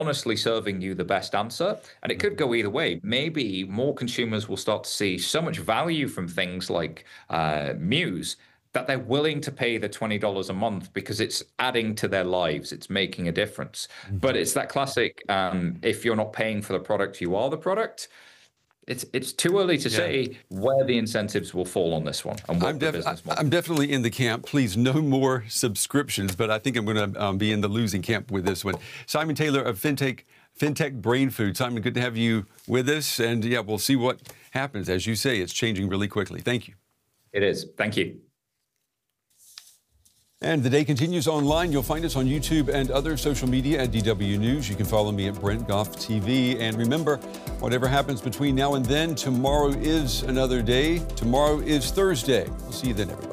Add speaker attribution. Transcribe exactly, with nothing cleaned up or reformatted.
Speaker 1: honestly serving you the best answer. And it could go either way. Maybe more consumers will start to see so much value from things like uh, Muse that they're willing to pay the twenty dollars a month because it's adding to their lives. It's making a difference. Mm-hmm. But it's that classic, um, if you're not paying for the product, you are the product. It's it's too early to yeah. say where the incentives will fall on this one and what
Speaker 2: I'm
Speaker 1: the
Speaker 2: def-
Speaker 1: business model.
Speaker 2: I'm definitely in the camp. Please, no more subscriptions, but I think I'm going to um, be in the losing camp with this one. Simon Taylor of FinTech, FinTech Brain Food. Simon, good to have you with us. And yeah, we'll see what happens. As you say, it's changing really quickly. Thank you.
Speaker 1: It is. Thank you.
Speaker 2: And the day continues online. You'll find us on YouTube and other social media at D W News. You can follow me at Brent Goff T V. And remember, whatever happens between now and then, tomorrow is another day. Tomorrow is Thursday. We'll see you then, everyone.